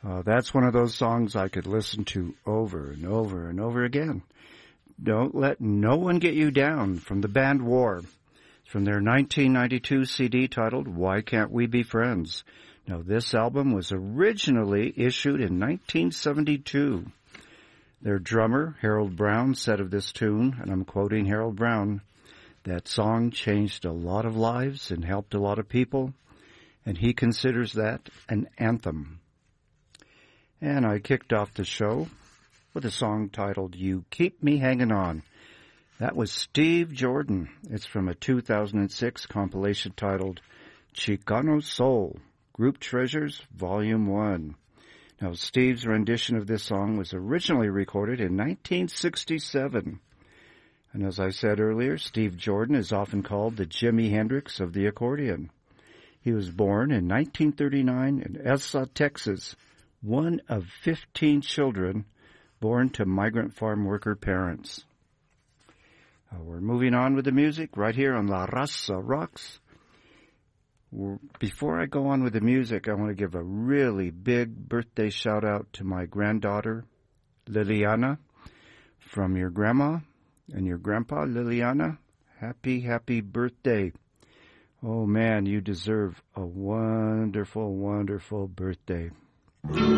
That's one of those songs I could listen to over and over and over again. Don't Let No One Get You Down from the band War. It's from their 1992 CD titled Why Can't We Be Friends? Now, this album was originally issued in 1972. Their drummer, Harold Brown, said of this tune, and I'm quoting Harold Brown, "That song changed a lot of lives and helped a lot of people, and he considers that an anthem." And I kicked off the show with a song titled You Keep Me Hanging On. That was Steve Jordan. It's from a 2006 compilation titled Chicano Soul, Group Treasures, Volume 1. Now, Steve's rendition of this song was originally recorded in 1967. And as I said earlier, Steve Jordan is often called the Jimi Hendrix of the accordion. He was born in 1939 in Esa, Texas, one of 15 children born to migrant farm worker parents. We're moving on with the music right here on La Raza Rocks. Before I go on with the music, I want to give a really big birthday shout-out to my granddaughter, Liliana, from your grandma and your grandpa, Liliana. Happy, happy birthday. Oh, man, you deserve a wonderful, wonderful birthday.